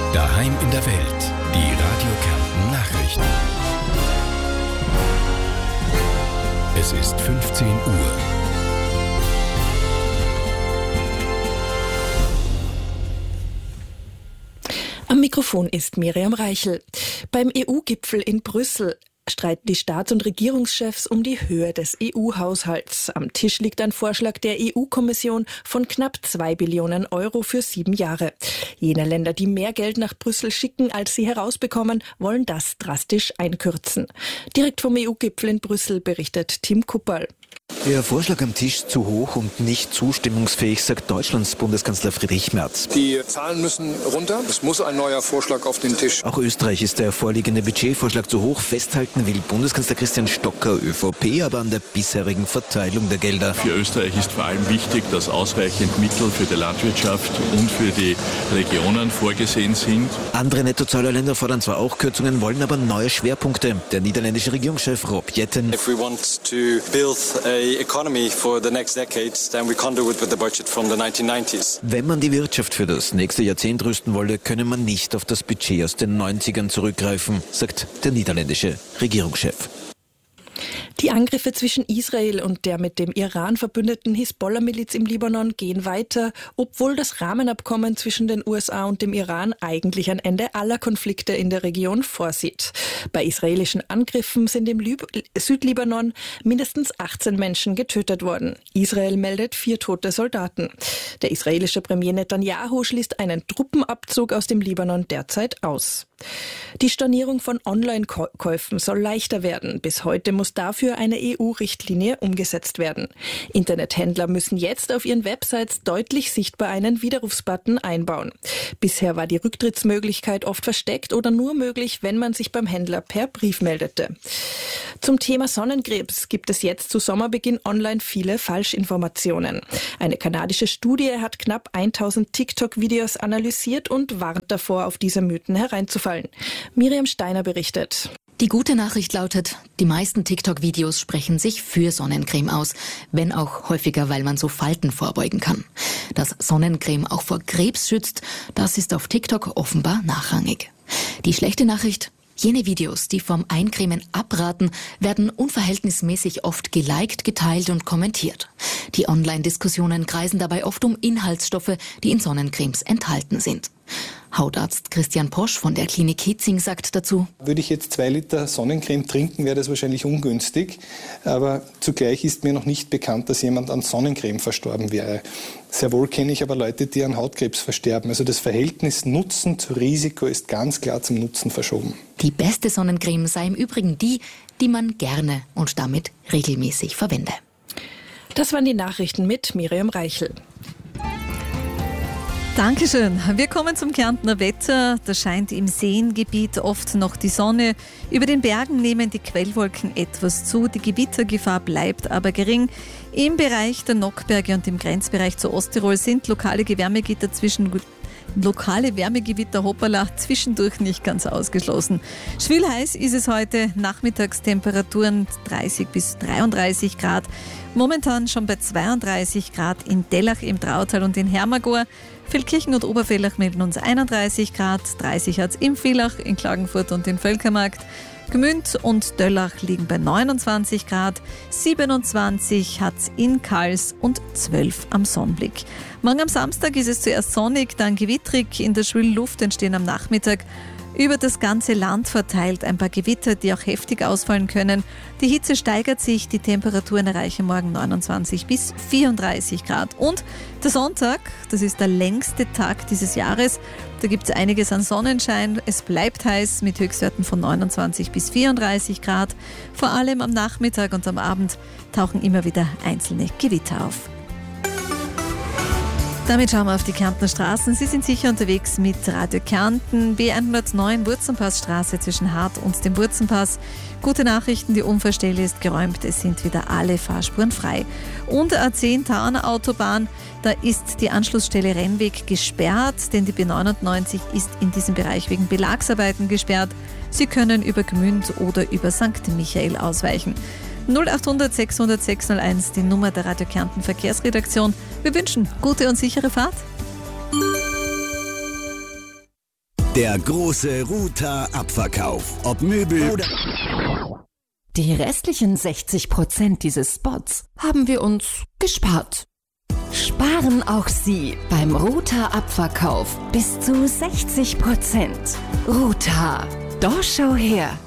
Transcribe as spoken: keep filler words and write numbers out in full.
Daheim in der Welt. Die Radio Kärnten Nachrichten. Es ist fünfzehn Uhr. Am Mikrofon ist Miriam Reichel. Beim E U-Gipfel in Brüssel streiten die Staats- und Regierungschefs um die Höhe des E U-Haushalts. Am Tisch liegt ein Vorschlag der E U-Kommission von knapp zwei Billionen Euro für sieben Jahre. Jene Länder, die mehr Geld nach Brüssel schicken, als sie herausbekommen, wollen das drastisch einkürzen. Direkt vom E U-Gipfel in Brüssel berichtet Tim Kupperl. Der Vorschlag am Tisch zu hoch und nicht zustimmungsfähig, sagt Deutschlands Bundeskanzler Friedrich Merz. Die Zahlen müssen runter. Es muss ein neuer Vorschlag auf den Tisch. Auch Österreich ist der vorliegende Budgetvorschlag zu hoch. Festhalten will Bundeskanzler Christian Stocker, ÖVP, aber an der bisherigen Verteilung der Gelder. Für Österreich ist vor allem wichtig, dass ausreichend Mittel für die Landwirtschaft und für die Regionen vorgesehen sind. Andere Nettozahlerländer fordern zwar auch Kürzungen, wollen aber neue Schwerpunkte. Der niederländische Regierungschef Rob Jetten. If we want to build a economy for the next decades, then we can't do it with the budget from the nineteen nineties. Wenn man die Wirtschaft für das nächste Jahrzehnt rüsten wolle, könne man nicht auf das Budget aus den neunzigern zurückgreifen, sagt der niederländische Regierungschef. Die Angriffe zwischen Israel und der mit dem Iran verbündeten Hisbollah-Miliz im Libanon gehen weiter, obwohl das Rahmenabkommen zwischen den U S A und dem Iran eigentlich ein Ende aller Konflikte in der Region vorsieht. Bei israelischen Angriffen sind im Lib- Südlibanon mindestens achtzehn Menschen getötet worden. Israel meldet vier tote Soldaten. Der israelische Premier Netanyahu schließt einen Truppenabzug aus dem Libanon derzeit aus. Die Stornierung von Online-Käufen soll leichter werden. Bis heute muss dafür eine E U-Richtlinie umgesetzt werden. Internethändler müssen jetzt auf ihren Websites deutlich sichtbar einen Widerrufsbutton einbauen. Bisher war die Rücktrittsmöglichkeit oft versteckt oder nur möglich, wenn man sich beim Händler per Brief meldete. Zum Thema Sonnenkrebs gibt es jetzt zu Sommerbeginn online viele Falschinformationen. Eine kanadische Studie hat knapp tausend TikTok-Videos analysiert und warnt davor, auf diese Mythen hereinzufallen. Miriam Steiner berichtet. Die gute Nachricht lautet, die meisten TikTok-Videos sprechen sich für Sonnencreme aus, wenn auch häufiger, weil man so Falten vorbeugen kann. Dass Sonnencreme auch vor Krebs schützt, das ist auf TikTok offenbar nachrangig. Die schlechte Nachricht: Jene Videos, die vom Eincremen abraten, werden unverhältnismäßig oft geliked, geteilt und kommentiert. Die Online-Diskussionen kreisen dabei oft um Inhaltsstoffe, die in Sonnencremes enthalten sind. Hautarzt Christian Posch von der Klinik Hitzing sagt dazu: Würde ich jetzt zwei Liter Sonnencreme trinken, wäre das wahrscheinlich ungünstig. Aber zugleich ist mir noch nicht bekannt, dass jemand an Sonnencreme verstorben wäre. Sehr wohl kenne ich aber Leute, die an Hautkrebs versterben. Also das Verhältnis Nutzen zu Risiko ist ganz klar zum Nutzen verschoben. Die beste Sonnencreme sei im Übrigen die, die man gerne und damit regelmäßig verwende. Das waren die Nachrichten mit Miriam Reichel. Dankeschön. Wir kommen zum Kärntner Wetter. Da scheint im Seengebiet oft noch die Sonne. Über den Bergen nehmen die Quellwolken etwas zu. Die Gewittergefahr bleibt aber gering. Im Bereich der Nockberge und im Grenzbereich zu Osttirol sind lokale Wärmegitter zwischen Lokale Wärmegewitter, hoppala, zwischendurch nicht ganz ausgeschlossen. Schwülheiß ist es heute, Nachmittagstemperaturen dreißig bis dreiunddreißig Grad. Momentan schon bei zweiunddreißig Grad in Dellach im Trautal und in Hermagor. Feldkirchen und Obervellach melden uns einunddreißig Grad, dreißig hat es im Villach, in Klagenfurt und in Völkermarkt. Gmünd und Döllach liegen bei neunundzwanzig Grad, siebenundzwanzig hat es in Kals und zwölf am Sonnenblick. Morgen am Samstag ist es zuerst sonnig, dann gewittrig. In der schwülen Luft entstehen am Nachmittag über das ganze Land verteilt ein paar Gewitter, die auch heftig ausfallen können. Die Hitze steigert sich, die Temperaturen erreichen morgen neunundzwanzig bis vierunddreißig Grad. Und der Sonntag, das ist der längste Tag dieses Jahres. Da gibt es einiges an Sonnenschein. Es bleibt heiß mit Höchstwerten von neunundzwanzig bis vierunddreißig Grad. Vor allem am Nachmittag und am Abend tauchen immer wieder einzelne Gewitter auf. Damit schauen wir auf die Kärntner Straßen. Sie sind sicher unterwegs mit Radio Kärnten. B hundertneun Wurzenpassstraße zwischen Hart und dem Wurzenpass. Gute Nachrichten, die Unfallstelle ist geräumt. Es sind wieder alle Fahrspuren frei. Und A zehn Tauerner Autobahn, da ist die Anschlussstelle Rennweg gesperrt, denn die B neunundneunzig ist in diesem Bereich wegen Belagsarbeiten gesperrt. Sie können über Gmünd oder über Sankt Michael ausweichen. null acht hundert sechshundert sechshunderteins, die Nummer der Radio Kärnten Verkehrsredaktion. Wir wünschen gute und sichere Fahrt. Der große Ruta-Abverkauf. Ob Möbel oder... Die restlichen sechzig Prozent dieses Spots haben wir uns gespart. Sparen auch Sie beim Ruta-Abverkauf bis zu sechzig Prozent. Ruta, doch schau her.